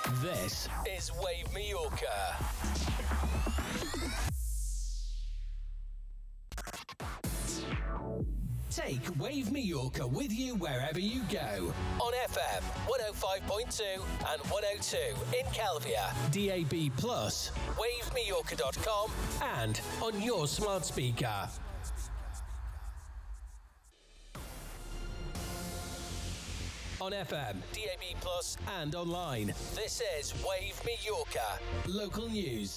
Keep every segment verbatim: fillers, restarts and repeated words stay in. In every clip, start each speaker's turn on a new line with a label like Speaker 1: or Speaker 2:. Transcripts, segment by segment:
Speaker 1: This is Wave Mallorca. Take Wave Mallorca with you wherever you go. On F M, one oh five point two and one oh two in Calvia. D A B plus, wave mallorca dot com and on your smart speaker. On F M, D A B plus and online. This is Wave Mallorca. Local news.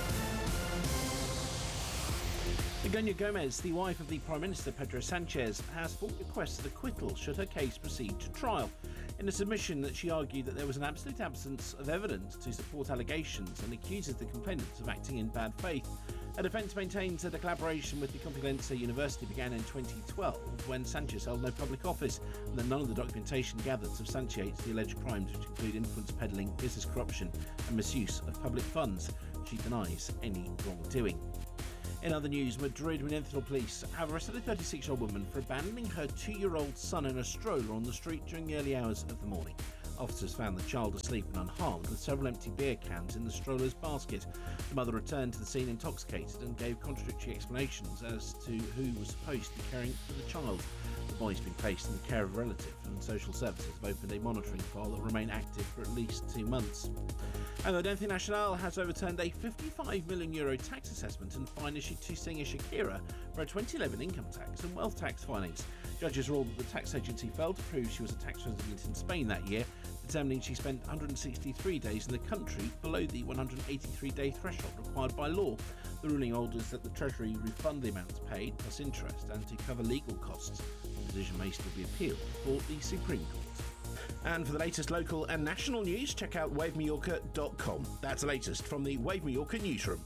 Speaker 2: Begoña Gomez, the wife of the Prime Minister Pedro Sanchez, has fought requested acquittal should her case proceed to trial. In a submission that she argued that there was an absolute absence of evidence to support allegations and accuses the complainants of acting in bad faith. Her defence maintains that the collaboration with the Complutense University began in twenty twelve when Sanchez held no public office and that none of the documentation gathered substantiates the alleged crimes, which include influence peddling, business corruption and misuse of public funds. She denies any wrongdoing. In other news, Madrid Municipal Police have arrested a thirty-six-year-old woman for abandoning her two-year-old son in a stroller on the street during the early hours of the morning. Officers found the child asleep and unharmed with several empty beer cans in the stroller's basket. The mother returned to the scene intoxicated and gave contradictory explanations as to who was supposed to be caring for the child. The boy has been placed in the care of a relative, and social services have opened a monitoring file that will remain active for at least two months. And the Audiencia Nacional has overturned a fifty-five million euro tax assessment and fine issued to singer Shakira for her twenty eleven income tax and wealth tax filings. Judges ruled that the tax agency failed to prove she was a tax resident in Spain that year, determining she spent one hundred sixty-three days in the country below the one hundred eighty-three day threshold required by law. The ruling orders that the Treasury refund the amounts paid plus interest and to cover legal costs. The decision may still be appealed before the Supreme Court. And for the latest local and national news, check out wave mallorca dot com. That's the latest from the Wave Mallorca newsroom.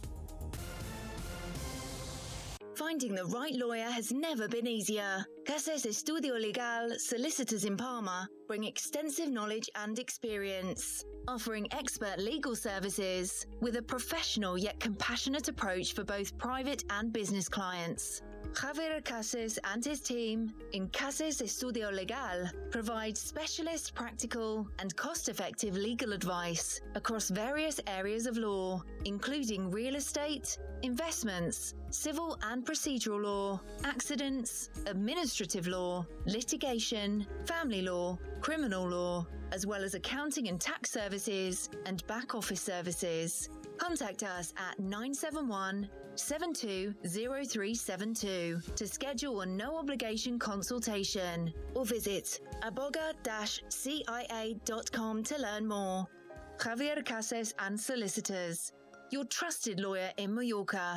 Speaker 3: Finding the right lawyer has never been easier. Cases Estudio Legal Solicitors in Palma bring extensive knowledge and experience, offering expert legal services with a professional yet compassionate approach for both private and business clients. Javier Cases and his team in Cases Estudio Legal provide specialist, practical and cost-effective legal advice across various areas of law, including real estate, investments, civil and procedural law, accidents, administrative law, litigation, family law, criminal law, as well as accounting and tax services and back office services. Contact us at nine seven one, seven two zero three seven two to schedule a no-obligation consultation or visit aboga dash c i a dot com to learn more. Javier Cases and Solicitors, your trusted lawyer in Mallorca.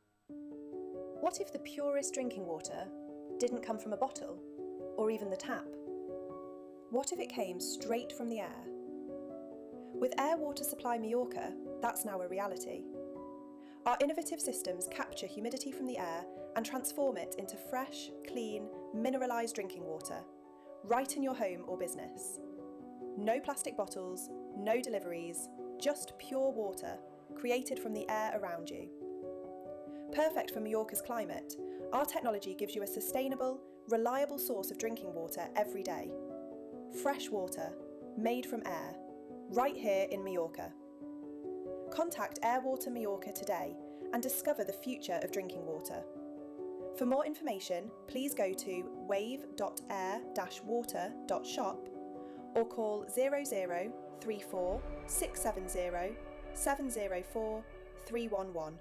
Speaker 4: What if the purest drinking water didn't come from a bottle or even the tap? What if it came straight from the air? With Air Water Supply Mallorca, that's now a reality. Our innovative systems capture humidity from the air and transform it into fresh, clean, mineralised drinking water, right in your home or business. No plastic bottles, no deliveries, just pure water, created from the air around you. Perfect for Mallorca's climate, our technology gives you a sustainable, reliable source of drinking water every day. Fresh water, made from air, right here in Mallorca. Contact Air Water Mallorca today and discover the future of drinking water. For more information, please go to wave dot air dash water dot shop or call zero zero three four six seven zero seven zero four three one one.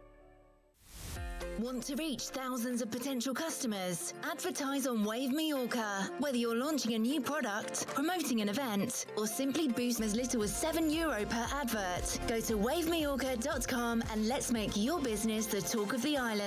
Speaker 3: Want to reach thousands of potential customers? Advertise on Wave Mallorca. Whether you're launching a new product, promoting an event, or simply boost as little as seven euro per advert, go to wave mallorca dot com and let's make your business the talk of the island.